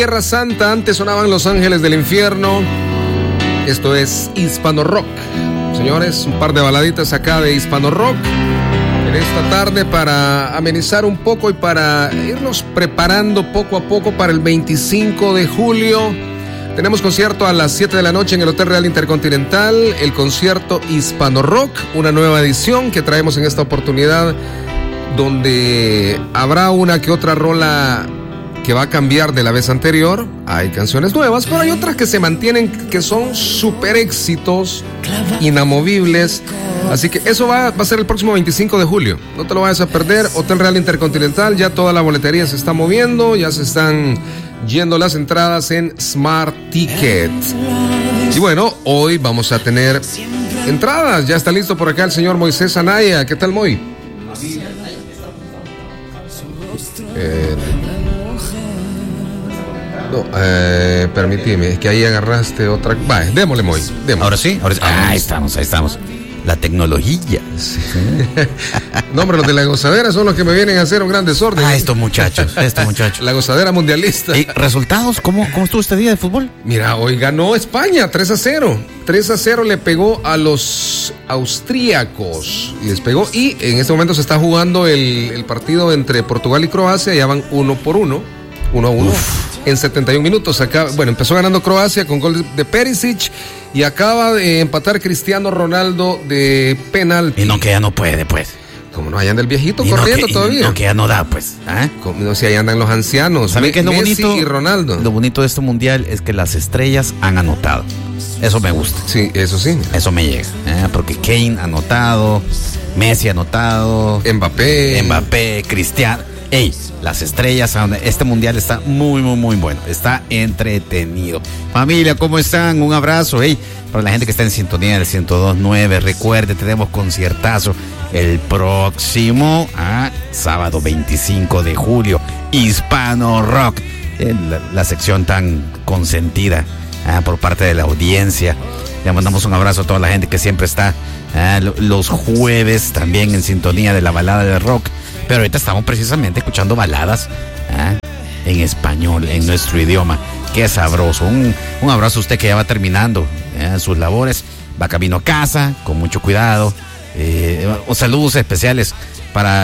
Tierra Santa, antes sonaban Los Ángeles del Infierno. Esto es Hispano Rock. Señores, un par de baladitas acá de Hispano Rock en esta tarde para amenizar un poco y para irnos preparando poco a poco para el 25 de julio. Tenemos concierto a las 7 de la noche en el Hotel Real Intercontinental, el concierto Hispano Rock, una nueva edición que traemos en esta oportunidad, donde habrá una que otra rola que va a cambiar de la vez anterior. Hay canciones nuevas, pero hay otras que se mantienen, que son súper éxitos, inamovibles. Así que eso va a ser el próximo 25 de julio. No te lo vayas a perder. Hotel Real Intercontinental, ya toda la boletería se está moviendo, ya se están yendo las entradas en Smart Ticket. Y bueno, hoy vamos a tener entradas. Ya está listo por acá el señor Moisés Anaya. ¿Qué tal, Moy? Permíteme, es que ahí agarraste otra. Va, démosle, Moy. Démosle. Ahora sí. Ahí estamos. La tecnología. No, hombre, los de la gozadera son los que me vienen a hacer un gran desorden. Estos muchachos. La gozadera mundialista. ¿Resultados? ¿Cómo estuvo este día de fútbol? Mira, hoy ganó España 3-0. 3-0 le pegó a los austríacos. Les pegó y en este momento se está jugando el partido entre Portugal y Croacia. Ya van 1-1. 1-1 en 71 minutos. Acá, empezó ganando Croacia con gol de Perisic y acaba de empatar Cristiano Ronaldo de penal. Y no, que ya no puede, pues. Como no, ahí anda el viejito corriendo todavía. No, que ya no da, pues. No, si ahí andan los ancianos. ¿Saben qué es lo Messi bonito? Y Ronaldo. Lo bonito de este mundial es que las estrellas han anotado. Eso me gusta. Sí, eso sí. Eso me llega. Porque Kane ha anotado, Messi ha anotado, Mbappé, Cristiano. Las estrellas, este mundial está muy, muy, muy bueno. Está entretenido. Familia, ¿cómo están? Un abrazo. Para la gente que está en sintonía del 102.9, recuerde, tenemos conciertazo el próximo sábado 25 de julio. Hispano Rock. La sección tan consentida por parte de la audiencia. Le mandamos un abrazo a toda la gente que siempre está los jueves también en sintonía de la balada de rock. Pero ahorita estamos precisamente escuchando baladas en español, en nuestro idioma. Qué sabroso. Un abrazo a usted que ya va terminando sus labores. Va camino a casa, con mucho cuidado. Saludos especiales para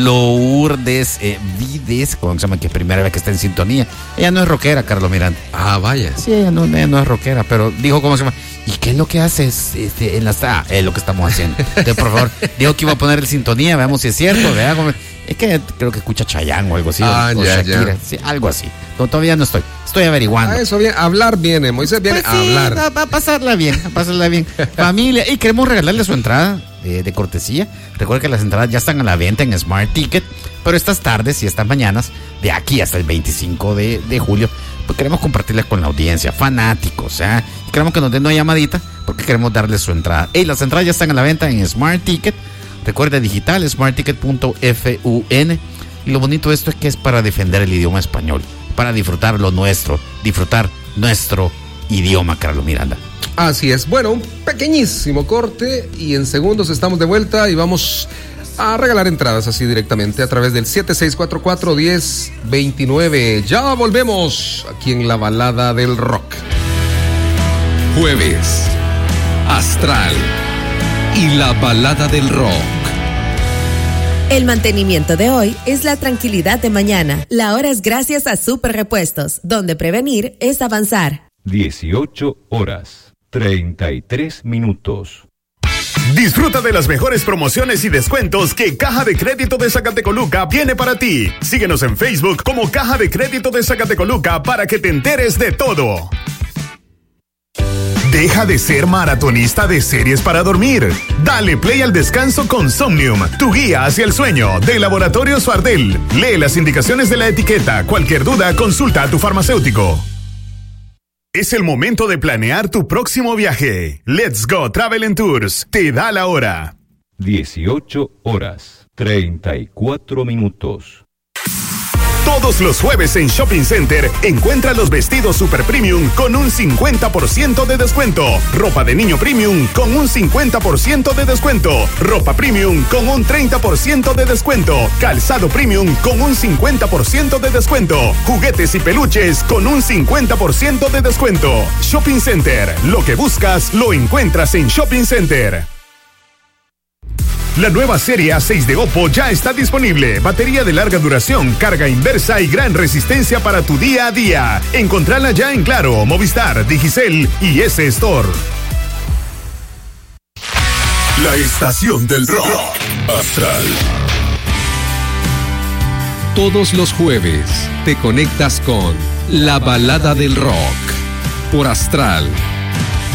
Lourdes Vides, como se llama, que es primera vez que está en sintonía. Ella no es rockera, Carlos Miranda. Vaya. Sí, ella no es rockera, pero dijo cómo se llama. ¿Y qué es lo que haces en la es lo que estamos haciendo? Entonces, por favor, dijo que iba a poner el sintonía, veamos si es cierto, ¿verdad? Es que creo que escucha Chayanne o algo así, o Shakira, sí, algo así. No, todavía no estoy averiguando. Eso bien, hablar viene, Moisés viene a hablar. Va a pasarla bien, Familia, y queremos regalarle su entrada de cortesía. Recuerden que las entradas ya están a la venta en Smart Ticket, pero estas tardes y estas mañanas, de aquí hasta el 25 de julio, pues queremos compartirles con la audiencia, fanáticos, queremos que nos den una llamadita, porque queremos darles su entrada. Las entradas ya están a la venta en Smart Ticket. Recuerde, digital, smartticket.fun. Y lo bonito de esto es que es para defender el idioma español, para disfrutar lo nuestro, disfrutar nuestro idioma, Carlos Miranda. Así es. Bueno, un pequeñísimo corte y en segundos estamos de vuelta y vamos a regalar entradas así directamente a través del 7644-1029. Ya volvemos aquí en la balada del rock. Jueves, Astral y la balada del rock. El mantenimiento de hoy es la tranquilidad de mañana. La hora es gracias a Super Repuestos, donde prevenir es avanzar. 18:33. Disfruta de las mejores promociones y descuentos que Caja de Crédito de Zacatecoluca tiene para ti. Síguenos en Facebook como Caja de Crédito de Zacatecoluca para que te enteres de todo. Deja de ser maratonista de series para dormir. Dale play al descanso con Somnium, tu guía hacia el sueño, de Laboratorio Suardel. Lee las indicaciones de la etiqueta. Cualquier duda, consulta a tu farmacéutico. Es el momento de planear tu próximo viaje. Let's Go Travel and Tours te da la hora. 18:34. Todos los jueves en Shopping Center encuentra los vestidos Super Premium con un 50% de descuento. Ropa de niño Premium con un 50% de descuento. Ropa Premium con un 30% de descuento. Calzado Premium con un 50% de descuento. Juguetes y peluches con un 50% de descuento. Shopping Center. Lo que buscas lo encuentras en Shopping Center. La nueva serie A6 de Oppo ya está disponible. Batería de larga duración, carga inversa y gran resistencia para tu día a día. Encontrala ya en Claro, Movistar, Digicel y S Store. La estación del rock. Astral. Todos los jueves te conectas con La Balada del Rock por Astral